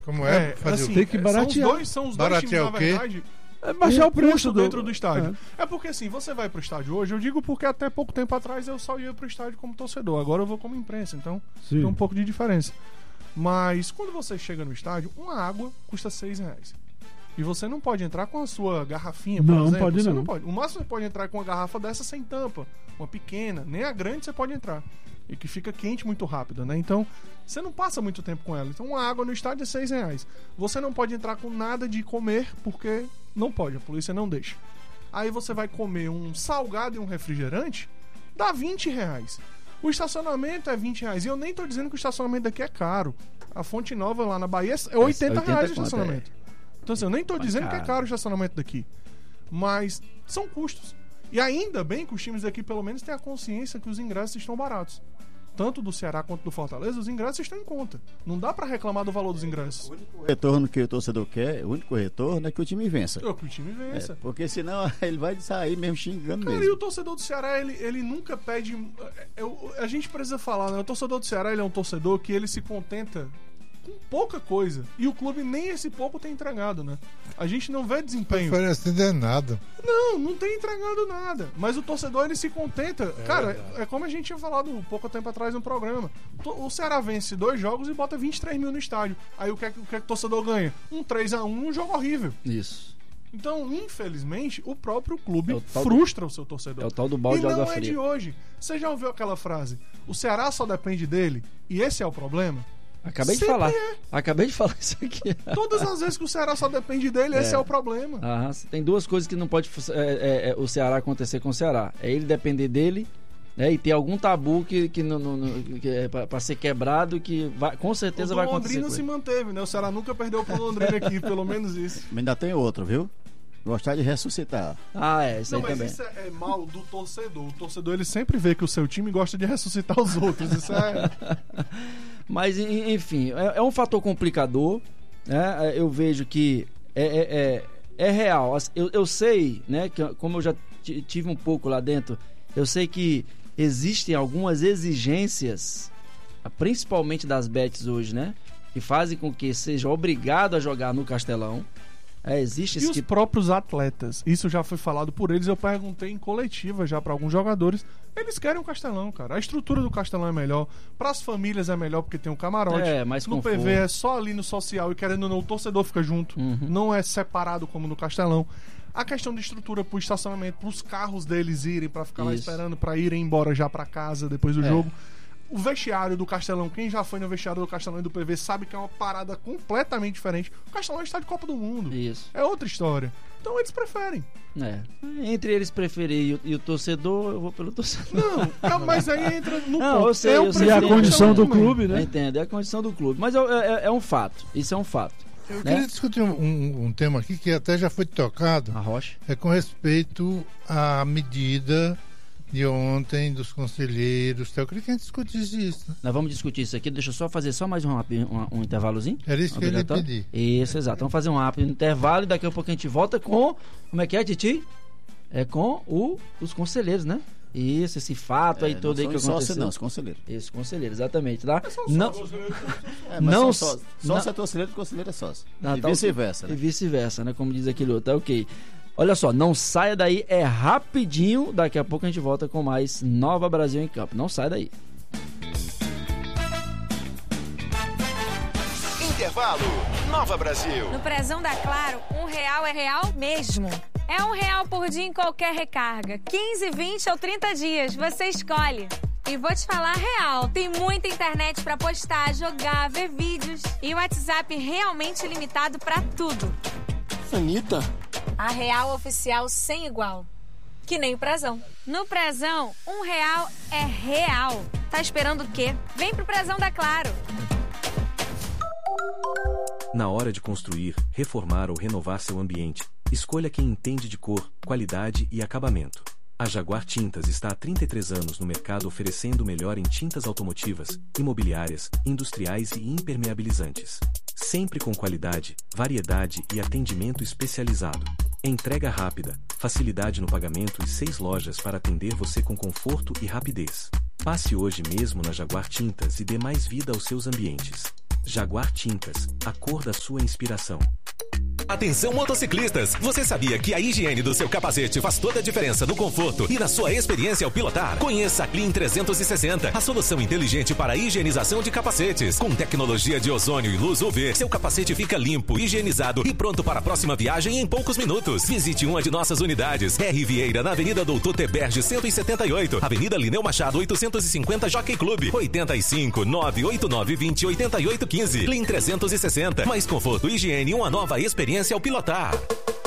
Como é? Assim, tem que baratear. São os dois Baratear times, na verdade... baixar o preço dentro do estádio. É porque assim, você vai pro estádio hoje, eu digo porque até pouco tempo atrás eu só ia pro estádio como torcedor, agora eu vou como imprensa, então tem um pouco de diferença. Mas quando você chega no estádio, uma água custa R$6. E você não pode entrar com a sua garrafinha, por exemplo. Pode, você não pode. O máximo você pode entrar com uma garrafa dessa sem tampa, uma pequena, nem a grande você pode entrar. E que fica quente muito rápido, né? Então, você não passa muito tempo com ela. Então, uma água no estádio é R$6. Você não pode entrar com nada de comer, porque não pode, a polícia não deixa. Aí você vai comer um salgado e um refrigerante, dá R$20. O estacionamento é R$20. E eu nem tô dizendo que o estacionamento daqui é caro. A Fonte Nova lá na Bahia é R$80 o estacionamento. Então assim, eu nem tô dizendo que é caro o estacionamento daqui. Mas são custos. E ainda bem que os times daqui pelo menos têm a consciência que os ingressos estão baratos. Tanto do Ceará quanto do Fortaleza, os ingressos estão em conta. Não dá pra reclamar do valor dos ingressos. O único retorno que o torcedor quer, o único retorno é que o time vença. É que o time vença. Porque senão ele vai sair mesmo xingando mesmo. E o torcedor do Ceará, ele nunca pede... a gente precisa falar, né? O torcedor do Ceará, ele é um torcedor que ele se contenta com pouca coisa. E o clube nem esse pouco tem entregado, né? A gente não vê desempenho. Não oferecendo nada. Não tem entregado nada. Mas o torcedor, ele se contenta. Cara, é como a gente tinha falado um pouco tempo atrás no programa. O Ceará vence 2 jogos e bota 23 mil no estádio. Aí o que é que o torcedor ganha? Um 3-1, um jogo horrível. Isso. Então, infelizmente, o próprio clube frustra o seu torcedor. É o tal do balde de água fria. E não é de hoje. Você já ouviu aquela frase? O Ceará só depende dele e esse é o problema? Acabei de falar. Acabei de falar isso aqui. Todas as vezes que o Ceará só depende dele, esse é o problema. Tem 2 coisas que não pode o Ceará acontecer com o Ceará. É ele depender dele, né, e ter algum tabu que é para ser quebrado, que com certeza vai acontecer. O Londrina se manteve, né? O Ceará nunca perdeu pro Londrina aqui, pelo menos isso. Mas ainda tem outro, viu? Gostar de ressuscitar. Isso aí também. Mas isso é mal do torcedor. O torcedor, ele sempre vê que o seu time gosta de ressuscitar os outros. Isso é... Mas, enfim, é um fator complicador, né? Eu vejo que é real. Eu sei, né, que como eu já tive um pouco lá dentro, eu sei que existem algumas exigências, principalmente das bets hoje, né, que fazem com que seja obrigado a jogar no Castelão. Existe esse e os próprios atletas, isso já foi falado por eles. Eu perguntei em coletiva já para alguns jogadores, eles querem o Castelão, cara. A estrutura do Castelão é melhor, para as famílias é melhor porque tem um camarote, mais no conforto. PV é só ali no social e querendo ou não, o torcedor fica junto, não é separado como no Castelão. A questão de estrutura pro estacionamento, pros carros deles irem para ficar lá esperando, para irem embora já para casa depois do jogo. O vestiário do Castelão, quem já foi no vestiário do Castelão e do PV sabe que é uma parada completamente diferente. O Castelão é estádio de Copa do Mundo. Isso. É outra história. Então eles preferem. Entre eles preferir e o torcedor, eu vou pelo torcedor. Não, mas aí entra no ponto. Eu sei, é a condição do clube, né? Entendo, é a condição do clube. Mas é um fato. Isso é um fato. Eu queria discutir um tema aqui que até já foi tocado. A Rocha. É com respeito à medida de ontem dos conselheiros. Eu queria que a gente discutisse isso. Né? Nós vamos discutir isso aqui. Deixa eu só fazer mais um intervalozinho. Era isso que eu ia pedir. Isso, exato. Vamos fazer um rápido intervalo e daqui a pouco a gente volta com... Como é que é, Titi? É com os conselheiros, né? Isso, esse fato aí todo aí que aconteceu. Não, os conselheiros. Isso, conselheiros, exatamente, tá? Sócio é torcedor, conselheiro é sócio. E vice-versa, né? E vice-versa, né? Como diz aquele outro, tá ok. Olha só, não saia daí, é rapidinho. Daqui a pouco a gente volta com mais Nova Brasil em Campo. Não sai daí. Intervalo, Nova Brasil. No Prezão da Claro, R$1 é real mesmo. É R$1 por dia em qualquer recarga. 15, 20 ou 30 dias, você escolhe. E vou te falar real, tem muita internet pra postar, jogar, ver vídeos. E o WhatsApp realmente limitado pra tudo. Anitta? A real oficial sem igual. Que nem o Prezão. No Prezão, R$1 é real. Tá esperando o quê? Vem pro Prezão da Claro. Na hora de construir, reformar ou renovar seu ambiente, escolha quem entende de cor, qualidade e acabamento. A Jaguar Tintas está há 33 anos no mercado oferecendo o melhor em tintas automotivas, imobiliárias, industriais e impermeabilizantes. Sempre com qualidade, variedade e atendimento especializado. Entrega rápida, facilidade no pagamento e 6 lojas para atender você com conforto e rapidez. Passe hoje mesmo na Jaguar Tintas e dê mais vida aos seus ambientes. Jaguar Tintas, a cor da sua inspiração. Atenção motociclistas, você sabia que a higiene do seu capacete faz toda a diferença no conforto e na sua experiência ao pilotar? Conheça a Clean 360, a solução inteligente para a higienização de capacetes. Com tecnologia de ozônio e luz UV, seu capacete fica limpo, higienizado e pronto para a próxima viagem em poucos minutos. Visite uma de nossas unidades. R. Vieira, na Avenida Doutor Teberge 178, Avenida Lineu Machado 850, Jockey Club, 85 989 20 88 15. Clean 360, mais conforto, higiene e uma nova experiência ao pilotar.